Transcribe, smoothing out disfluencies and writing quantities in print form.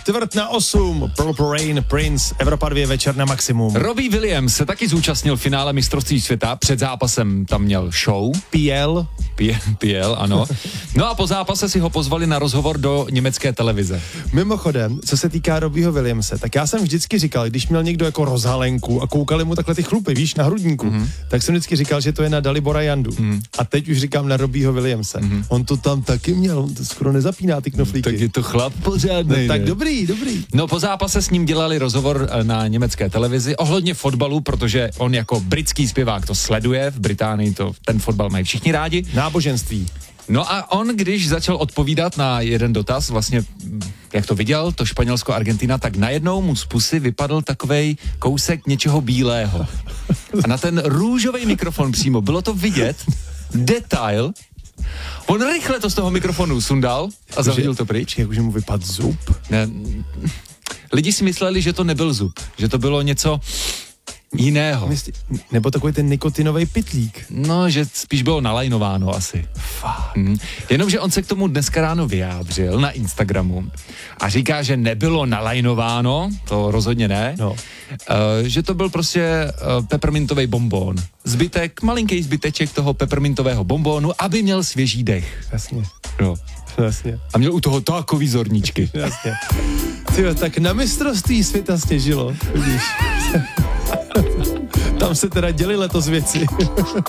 7:45, Purple Rain, Prince, Evropa 2 večer na maximum. Robbie Williams se taky zúčastnil v finále mistrovství světa, před zápasem tam měl show. PL, ano. No a po zápase si ho pozvali na rozhovor do německé televize. Mimochodem, co se týká Robbieho Williamse, tak já jsem vždycky říkal, když měl někdo jako rozhalenku a koukali mu takhle ty chlupy, víš, na hrudníku, tak jsem vždycky říkal, že to je na Dalibora Jandu. A teď už říkám na Robbieho Williamse. On to tam taky měl, on to skoro nezapíná ty knoflíky. Tak je to chlap pořádnej. No, tak dobrý. No po zápase s ním dělali rozhovor na německé televizi ohledně fotbalu, protože on jako britský zpěvák to sleduje, v Británii ten fotbal mají všichni rádi. Náboženství. No a on, když začal odpovídat na jeden dotaz, vlastně jak to viděl, to Španělsko-Argentina, tak najednou mu z pusy vypadl takovej kousek něčeho bílého. A na ten růžový mikrofon přímo, bylo to vidět, detail. On rychle to z toho mikrofonu sundal a zahodil to pryč. Jakože mu vypadl zub? Ne, lidi si mysleli, že to nebyl zub, že to bylo něco jiného. Nebo takový ten nikotinový pytlík. No, že spíš bylo nalajnováno asi. Jenomže on se k tomu dneska ráno vyjádřil na Instagramu a říká, že nebylo nalajnováno, to rozhodně ne, že to byl prostě peppermintový bonbon. Malinký zbyteček toho peppermintového bonbonu, aby měl svěží dech. Jasně. No. Jasně. A měl u toho takový zorničky. Jasně. Tyjo, tak na mistrovství světa stěžilo, vidíš. Tam se teda děli letos věci.